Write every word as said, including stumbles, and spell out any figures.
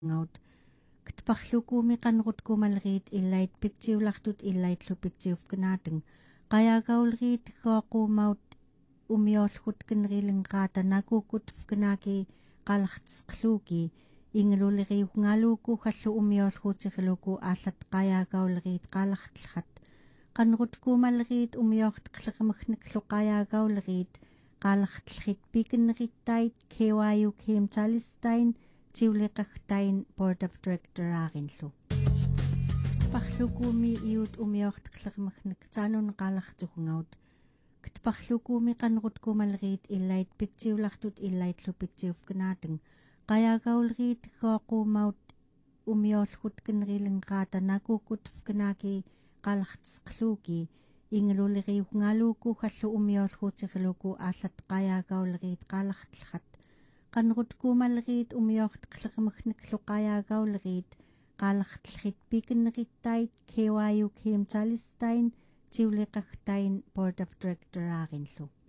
ngaut ktpaqlukumi qanrutkumalriit illait pitsiulartut illaitlu pitsiufkanaateng qayagaulriit qaaquumaut umiollut kinrilinqaata nakukutfkanaaki qalartisqluuki ingaluliriugngaluuku hallu umiolluutiqiluku aallat qayagaulriit qaalartlhat qanrutkumalriit umiortqlerimakniklu qayagaulriit qaalartlhit pikinnerittait kewayu keemtalistain tiuliqagtain board of director aarinlu parlukumi iut umiortqlerimaknik taanun qaalartuqngaut ktparlukumi qanrutkumalriit illait pitsiulartut illaitlu pitsiufkanaateng qayagaulriit qaaquumaut umiollut kinrilinqaata nakukutfkanaaki qalartisqluuki ingaluliriugngaluuku hallu umiolluutiqiluku aallat qayagaulriit qaalartlhat qanrutkumalriit umiortqlerimakniklu qayagaulriit qaalartlhit pikinnerittait kewayu keemtalistain tiuliqagtain board of director aarinlu